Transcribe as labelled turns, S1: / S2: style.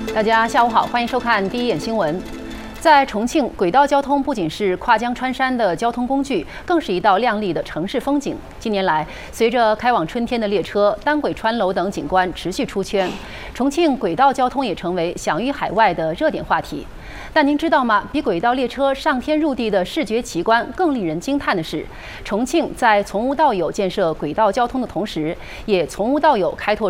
S1: 大家下午好，欢迎收看第一眼新闻。在重庆，轨道交通不仅是跨江穿山的交通工具，更是一道亮丽的城市风景。近年来，随着开往春天的列车、单轨穿楼等景观持续出圈，重庆轨道交通也成为享誉海外的热点话题。但您知道吗？比轨道列车上天入地的视觉奇观更令人惊叹的是，重庆在从无到有建设轨道交通的同时，也从无到有开拓